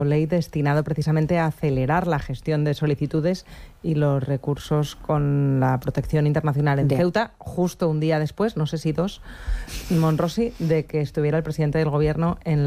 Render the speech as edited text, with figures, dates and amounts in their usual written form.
ley destinado precisamente a acelerar la gestión de solicitudes y los recursos con la protección internacional en Ceuta, justo un día después, no sé si 2, Monrosi, de que estuviera el presidente del gobierno en